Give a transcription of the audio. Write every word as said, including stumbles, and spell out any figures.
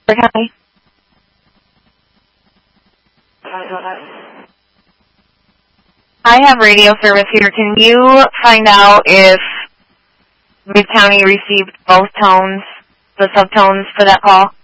County? I have radio service here. Can you find out if Mid County received both tones, the subtones for that call?